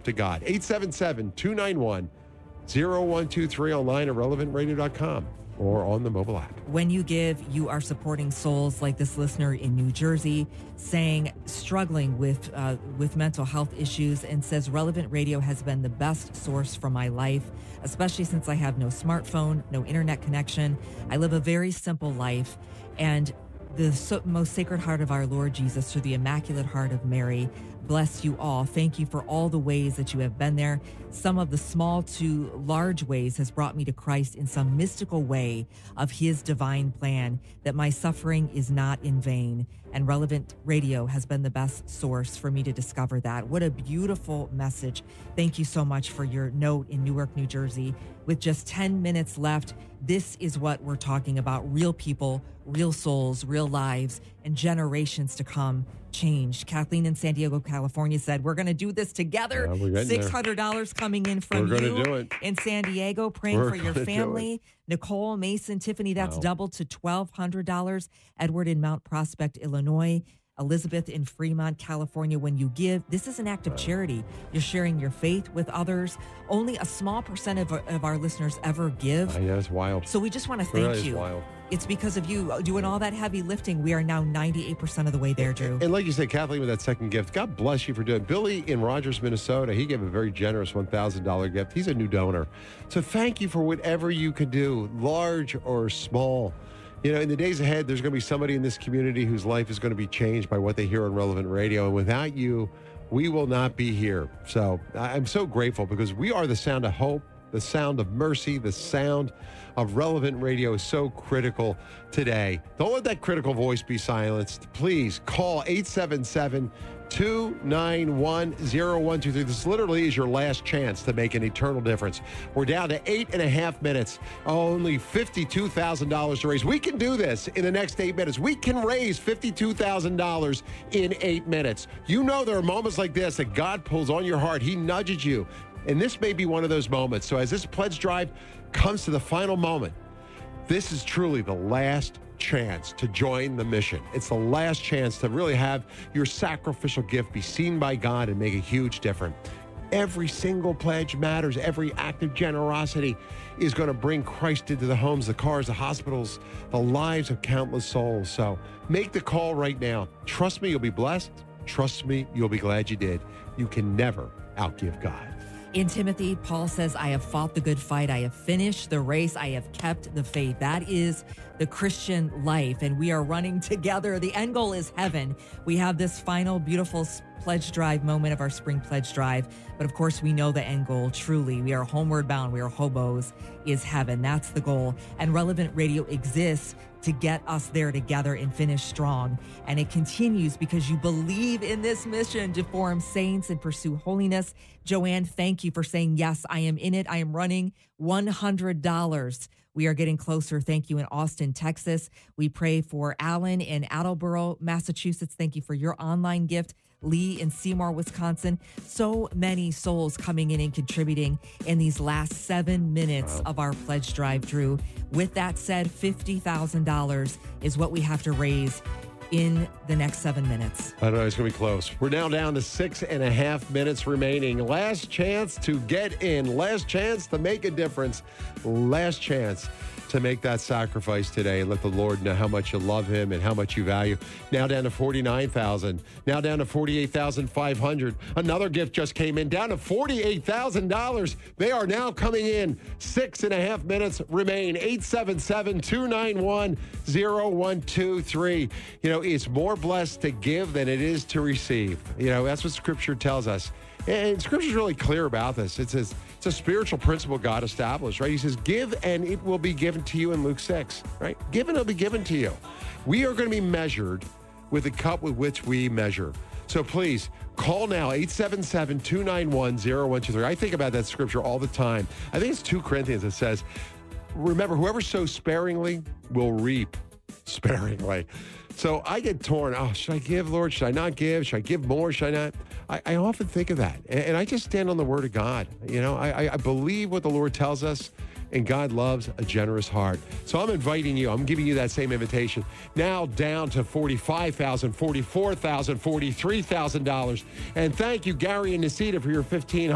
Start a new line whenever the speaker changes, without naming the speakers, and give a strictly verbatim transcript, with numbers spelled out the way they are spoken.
to God. eight seven seven, two nine one, zero one two three online at relevant radio dot com or on the mobile app.
When you give, you are supporting souls like this listener in New Jersey saying, struggling with uh, with mental health issues, and says Relevant Radio has been the best source for my life, especially since I have no smartphone, no internet connection. I live a very simple life, and the so- most sacred heart of our Lord Jesus, through the Immaculate Heart of Mary, bless you all. Thank you for all the ways that you have been there. Some of the small to large ways has brought me to Christ in some mystical way of his divine plan, that my suffering is not in vain. And Relevant Radio has been the best source for me to discover that. What a beautiful message. Thank you so much for your note in Newark, New Jersey. With just ten minutes left, this is what we're talking about. Real people, real souls, real lives, and generations to come changed. Kathleen in San Diego, California said, we're going to do this together.
Yeah,
six hundred dollars coming in from
We're
you
do it.
in San Diego, praying
We're
for your
gonna do
family. Nicole, Mason, Tiffany, that's
Wow.
doubled to twelve hundred dollars. Edward in Mount Prospect, Illinois. Elizabeth in Fremont, California. When you give, this is an act of wow. charity. You're sharing your faith with others. Only a small percent of, of our listeners ever give.
I know, it's wild.
So we just want to
It
thank
really is
you.
wild.
It's because of you doing all that heavy lifting. We are now ninety-eight percent of the way there, Drew.
And like you said, Kathleen, with that second gift, God bless you for doing it. Billy in Rogers, Minnesota, he gave a very generous one thousand dollars gift. He's a new donor. So thank you for whatever you can do, large or small. You know, in the days ahead, there's going to be somebody in this community whose life is going to be changed by what they hear on Relevant Radio. And without you, we will not be here. So I'm so grateful, because we are the sound of hope, the sound of mercy, the sound of Relevant Radio is so critical today. Don't let that critical voice be silenced. Please call eight seven seven, two nine one, zero one two three. This literally is your last chance to make an eternal difference. We're down to eight and a half minutes. Only fifty-two thousand dollars to raise. We can do this in the next eight minutes. We can raise fifty-two thousand dollars in eight minutes. You know there are moments like this that God pulls on your heart. He nudges you. And this may be one of those moments. So as this pledge drive comes to the final moment, this is truly the last chance to join the mission. It's the last chance to really have your sacrificial gift be seen by God and make a huge difference. Every single pledge matters. Every act of generosity is going to bring Christ into the homes, the cars, the hospitals, the lives of countless souls. So make the call right now. Trust me, you'll be blessed. Trust me, you'll be glad you did. You can never outgive God.
In Timothy, Paul says, I have fought the good fight. I have finished the race. I have kept the faith. That is the Christian life, and we are running together. The end goal is heaven. We have this final beautiful pledge drive moment of our spring pledge drive. But of course, we know the end goal truly. We are homeward bound. We are hobos, is heaven. That's the goal. And Relevant Radio exists to get us there together and finish strong. And it continues because you believe in this mission to form saints and pursue holiness. Joanne, thank you for saying, yes, I am in it. I am running one hundred dollars. We are getting closer. Thank you in Austin, Texas. We pray for Alan in Attleboro, Massachusetts. Thank you for your online gift. Lee in Seymour, Wisconsin. So many souls coming in and contributing in these last seven minutes
wow.
of our pledge drive, Drew. With that said, fifty thousand dollars is what we have to raise in the next seven minutes.
I don't know, it's going to be close. We're now down to six and a half minutes remaining. Last chance to get in. Last chance to make a difference. Last chance to make that sacrifice today. Let the Lord know how much you love him and how much you value. Now down to forty-nine thousand dollars. Now down to forty-eight thousand five hundred dollars. Another gift just came in, down to forty-eight thousand dollars. They are now coming in. Six and a half minutes remain. eight seven seven, two nine one, zero one two three. You know, it's more blessed to give than it is to receive. You know, that's what Scripture tells us. And Scripture's really clear about this. It says it's a spiritual principle God established, right? He says, give and it will be given to you in Luke six, right? Give and it will be given to you. We are going to be measured with the cup with which we measure. So please, call now, eight seven seven, two nine one, zero one two three. I think about that Scripture all the time. I think it's two Corinthians that says, remember, whoever sows sparingly will reap sparingly. So I get torn. Oh, should I give, Lord? Should I not give? Should I give more? Should I not? I, I often think of that. And, and I just stand on the word of God. You know, I, I believe what the Lord tells us, and God loves a generous heart. So I'm inviting you. I'm giving you that same invitation. Now down to forty-five thousand dollars, forty-four thousand dollars, forty-three thousand dollars. And thank you, Gary and Nisita, for your fifteen hundred dollars.